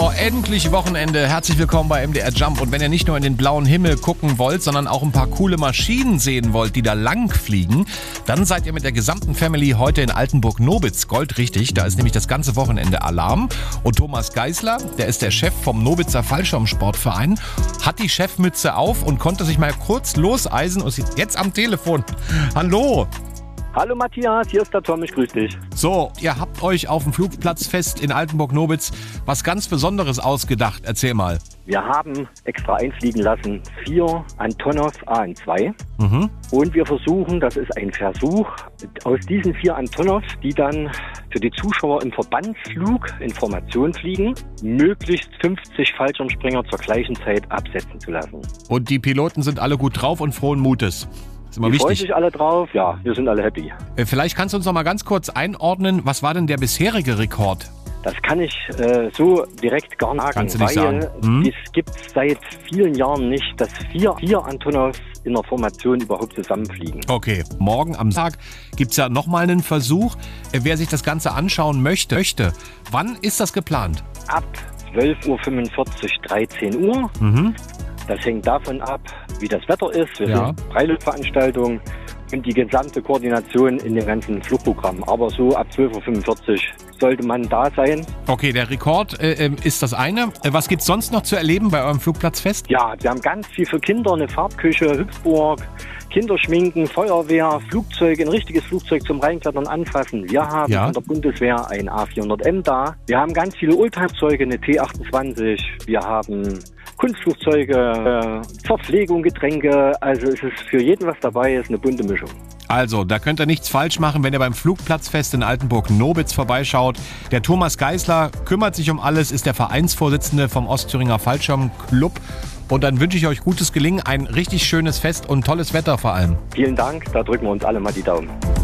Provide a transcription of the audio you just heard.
So, endlich Wochenende. Herzlich willkommen bei MDR Jump. Und wenn ihr nicht nur in den blauen Himmel gucken wollt, sondern auch ein paar coole Maschinen sehen wollt, die da lang fliegen, dann seid ihr mit der gesamten Family heute in Altenburg-Nobitz. Goldrichtig, da ist nämlich das ganze Wochenende Alarm. Und Thomas Geisler, der ist der Chef vom Nobitzer Fallschirmsportverein, hat die Chefmütze auf und konnte sich mal kurz loseisen und ist jetzt am Telefon. Hallo! Hallo Matthias, hier ist der Tom, ich grüße dich. So, ihr habt euch auf dem Flugplatzfest in Altenburg-Nobitz was ganz Besonderes ausgedacht. Erzähl mal. Wir haben extra einfliegen lassen 4 Antonov AN2 und wir versuchen, das ist ein Versuch, aus diesen 4 Antonov, die dann für die Zuschauer im Verbandsflug in Formation fliegen, möglichst 50 Fallschirmspringer zur gleichen Zeit absetzen zu lassen. Und die Piloten sind alle gut drauf und frohen Mutes. Das ist immer Die freuen wichtig. sich alle drauf, ja, wir sind alle happy. Vielleicht kannst du uns noch mal ganz kurz einordnen, was war denn der bisherige Rekord? Das kann ich so direkt gar nicht sagen, Kannst du nicht sagen. Es gibt seit vielen Jahren nicht, dass 4 Antonovs in der Formation überhaupt zusammenfliegen. Okay, morgen am Tag gibt es ja nochmal einen Versuch. Wer sich das Ganze anschauen möchte, wann ist das geplant? Ab 12.45 Uhr, 13 Uhr. Das hängt davon ab, wie das Wetter ist. Wir sind Freiluftveranstaltungen und die gesamte Koordination in dem ganzen Flugprogramm. Aber so ab 12.45 Uhr sollte man da sein. Okay, der Rekord ist das eine. Was gibt's sonst noch zu erleben bei eurem Flugplatzfest? Ja, wir haben ganz viel für Kinder, eine Farbküche, Hüpfburg, Kinderschminken, Feuerwehr, Flugzeuge, ein richtiges Flugzeug zum Reinklettern, anfassen. Wir haben von der Bundeswehr ein A400M da. Wir haben ganz viele Oldtimer-Zeuge, eine T28. Wir haben Kunstflugzeuge, Verpflegung, Getränke. Also es ist für jeden was dabei, es ist eine bunte Mischung. Also, da könnt ihr nichts falsch machen, wenn ihr beim Flugplatzfest in Altenburg-Nobitz vorbeischaut. Der Thomas Geisler kümmert sich um alles, ist der Vereinsvorsitzende vom Ostthüringer Fallschirmclub. Und dann wünsche ich euch gutes Gelingen, ein richtig schönes Fest und tolles Wetter vor allem. Vielen Dank, da drücken wir uns alle mal die Daumen.